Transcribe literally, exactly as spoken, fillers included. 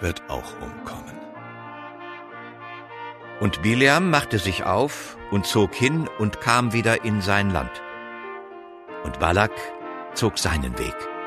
wird auch umkommen. Und Bileam machte sich auf und zog hin und kam wieder in sein Land. Und Balak zog seinen Weg.